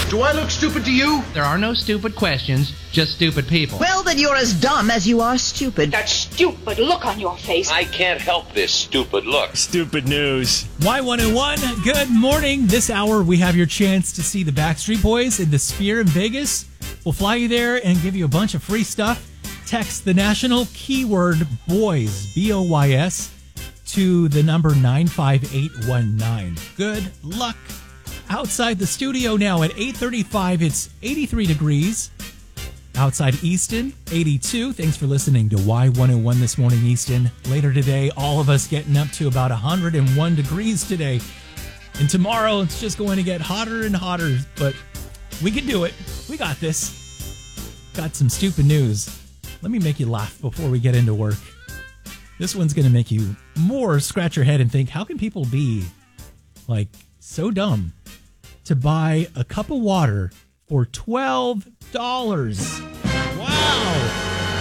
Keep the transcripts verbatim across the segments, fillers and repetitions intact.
Do I look stupid to you? There are no stupid questions, just stupid people. Well, then you're as dumb as you are stupid. That stupid look on your face. I can't help this stupid look. Stupid news. Y one oh one, good morning. This hour, we have your chance to see the Backstreet Boys in the Sphere in Vegas. We'll fly you there and give you a bunch of free stuff. Text the national keyword BOYS, B O Y S, to the number nine five eight one nine. Good luck. Outside the studio now at eight thirty-five, it's eighty-three degrees. Outside Easton, eighty-two. Thanks for listening to Y one oh one this morning, Easton. Later today, all of us getting up to about one hundred one degrees today. And tomorrow, it's just going to get hotter and hotter. But we can do it. We got this. Got some stupid news. Let me make you laugh before we get into work. This one's going to make you more scratch your head and think, how can people be, like, so dumb to buy a cup of water for twelve dollars? Wow.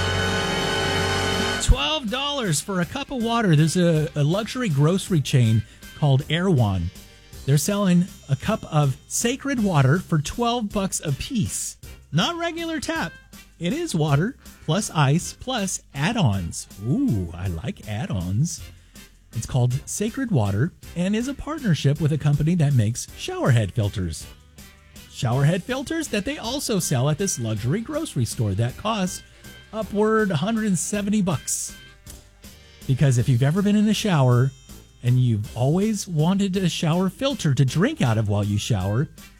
twelve dollars for a cup of water. There's a, a luxury grocery chain called Erewhon. They're selling a cup of sacred water for twelve bucks a piece. Not regular tap. It is water plus ice plus add-ons. Ooh, I like add-ons. It's called Sacred Water and is a partnership with a company that makes showerhead filters. Showerhead filters that they also sell at this luxury grocery store that cost upward one hundred seventy bucks. Because if you've ever been in a shower and you've always wanted a shower filter to drink out of while you shower,